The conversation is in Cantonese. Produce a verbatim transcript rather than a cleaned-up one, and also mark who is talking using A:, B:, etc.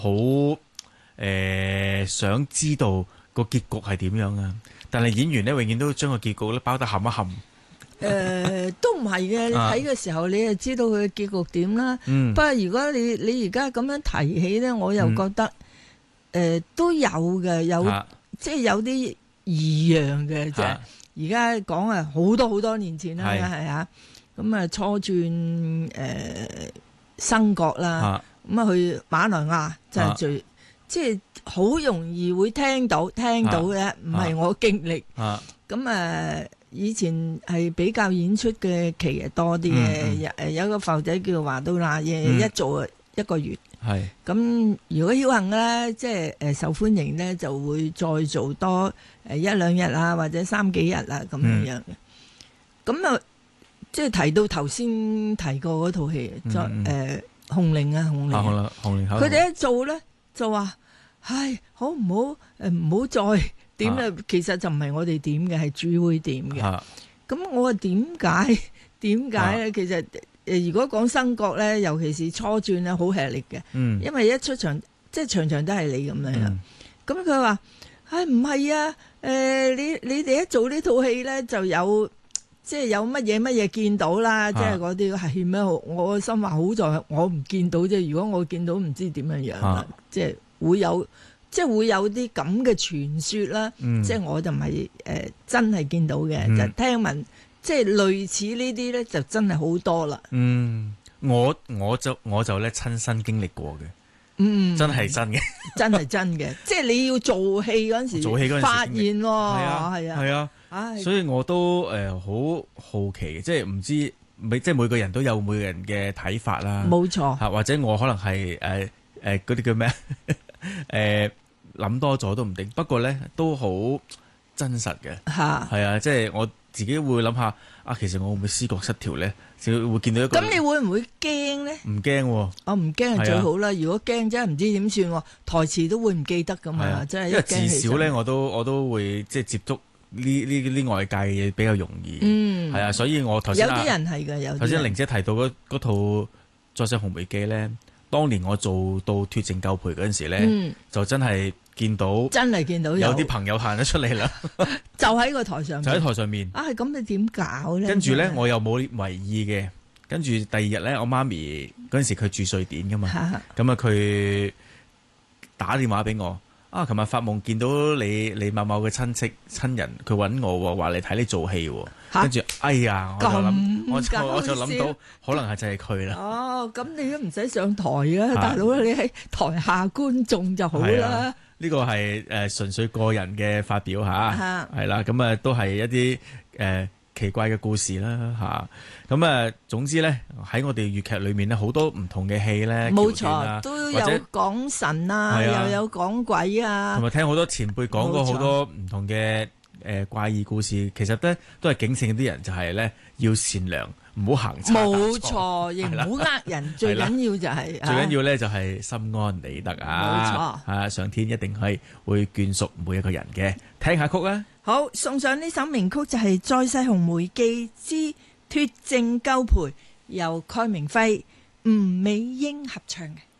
A: 好誒想知道個結局係點樣啊，但係演員咧永遠都將個結局咧包得冚一冚。
B: 誒、呃，都唔係嘅，你睇嘅時候你就知道佢嘅結局點啦。
A: 嗯、
B: 不過如果你你而家咁樣提起咧，我又覺得誒、嗯呃、都有嘅，有、啊、即係有啲異樣嘅啫。而家講啊，好多好多年前啦，係啊，咁啊初轉誒、呃、生角啦，咁啊去馬來亞就係最、啊、即係好容易會聽到聽到嘅，唔、啊、係我經歷。咁啊。啊以前係比較演出嘅期多啲嘅，誒、嗯、有個浮仔叫華都娜嘢，嗯、一做一個月。係咁，如果僥倖咧，即係誒受歡迎咧，就會再做多誒一兩日啊，或者三幾日啊咁樣樣嘅。咁、嗯、啊，即係提到頭先提過嗰套戲，就誒紅伶啊，紅伶，紅伶，佢哋一做咧就話：唉，好唔好誒？唔好再。點咧？其實就唔係我哋點嘅，係主會點嘅。咁、啊、我話點解？點解咧？其實誒，如果講生角咧，尤其是初轉咧，好吃力嘅。嗯。因為一出場，即係場場都係你咁樣。咁佢話：唉，唔係啊！誒、呃，你你哋一做呢套戲咧，就有即係有乜嘢乜嘢見到啦。啊、即係嗰啲係咩？我心話好在我唔見到啫。如果我見到，唔知點樣樣啦。啊、即係會有。即係會有啲咁嘅傳說啦，嗯、即係我就唔係誒真係見到嘅，嗯、就聽聞即係類似呢啲咧，就真係好多啦。嗯，
A: 我我就我就咧親身經歷過嘅，嗯，真係真嘅，
B: 真係真嘅，即係你要做戲嗰陣時，
A: 做戲嗰陣時
B: 發現喎，係啊，
A: 係啊，係啊，唉所以我都誒好、呃、好奇嘅，即係唔知每即係每個人都有每個人嘅睇法啦，
B: 冇錯，
A: 嚇或者我可能係誒誒嗰啲叫咩誒？呃諗多咗都唔定，不過咧都好真實嘅，係啊，即係我自己會諗下啊，其實我會唔會思覺失調咧？就會見到一個
B: 咁，你會唔會驚咧？
A: 唔驚，我唔
B: 驚係最好啦。如果驚真係唔知點算，台詞都會唔記得噶嘛，真係。因為
A: 至少咧，我都我都會即係接觸呢呢呢外界嘅嘢比較容易，嗯，係啊，所以我頭先
B: 有啲人係嘅，有
A: 頭先玲姐提到嗰嗰套《再世紅梅記》咧，當年我做到脫證救培嗰陣時咧，嗯、就真係。見到
B: 真係見到
A: 有啲朋友行咗出嚟啦，
B: 就喺個台上面，
A: 就喺台上面
B: 啊！咁你點搞咧？
A: 跟住咧，我又冇為意嘅。跟住第二日咧，我媽咪嗰陣時佢住瑞典噶嘛，咁啊佢打電話俾我啊，琴日發夢見到你你某某嘅親戚親人，佢揾我話嚟睇你做戲，跟住哎呀，我就諗，我就我就諗到可能係就係佢啦。哦，咁你都唔使上台啊，大佬，你喺台下觀眾就好啦。呢個係誒純粹個人嘅發表嚇，係啦，咁啊都係一啲誒、呃、奇怪嘅故事啦嚇，咁啊總之咧喺我哋粵劇裏面咧好多唔同嘅戲咧，冇錯，都有講神啊，又有講鬼啊，同埋聽好多前輩講過好多唔同嘅誒怪異故事，其實咧都係警醒啲人就係咧要善良。唔好行差，冇錯，亦唔好呃人。最緊要就係、是、最緊要咧就係心安理得啊！冇錯，啊上天一定係會眷屬每一個人嘅。聽下曲啊！好，送上呢首名曲就係、是《再世紅梅記之脱證救培》，由蓋鳴暉、吳美英合唱嘅。